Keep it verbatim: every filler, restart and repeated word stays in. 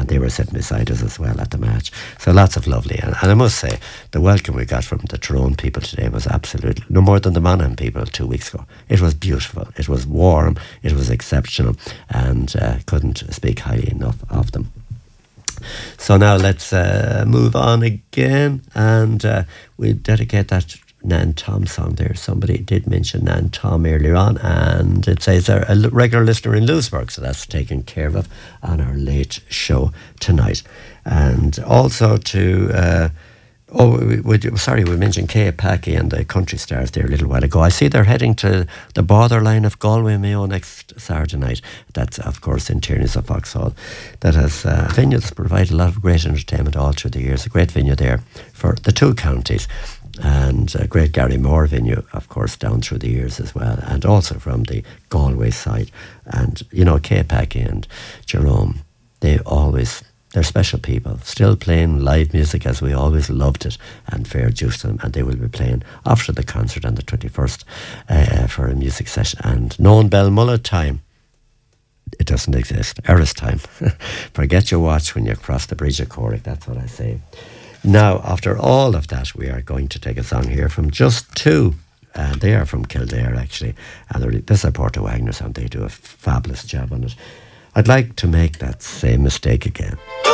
they were sitting beside us as well at the match. So lots of lovely. And, and I must say, the welcome we got from the Tyrone people today was absolutely, no more than the Monaghan people two weeks ago. It was beautiful. It was warm. It was exceptional. And uh, couldn't speak highly enough of them. So now let's uh, move on again. And uh, we'll dedicate that Nan Tom song there. Somebody did mention Nan Tom earlier on, and it says they're a regular listener in Lewisburg, so that's taken care of on our late show tonight. And also to uh, oh we, we, sorry we mentioned Kay Packy and the Country Stars there a little while ago. I see they're heading to the borderline of Galway Mayo next Saturday night. That's of course in Tierney's of Foxhall. That has uh, a venue that's provided a lot of great entertainment all through the years. A great venue there for the two counties. And a great Gary Moore venue, of course, down through the years as well, and also from the Galway side. And, you know, Kay Packy and Jerome, they always, they're special people, still playing live music as we always loved it, and fair dues to them. And they will be playing after the concert on the twenty-first uh, for a music session. And known Belmullet time, it doesn't exist. Eris time. Forget your watch when you cross the bridge of Corrick, that's what I say. Now, after all of that, we are going to take a song here from Just Two. Uh, they are from Kildare, actually. And this is a Porter Wagner song. They do a fabulous job on it. I'd like to make that same mistake again.